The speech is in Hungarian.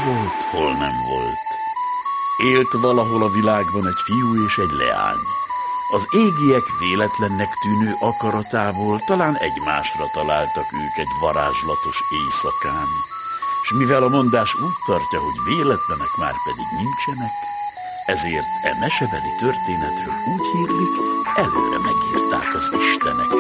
volt, hol nem volt. Élt valahol a világban egy fiú és egy leány. Az égiek véletlennek tűnő akaratából talán egymásra találtak ők egy varázslatos éjszakán, s mivel a mondás úgy tartja, hogy véletlenek már pedig nincsenek, ezért mesebeli történetről úgy hírlik, előre megírták az istenek.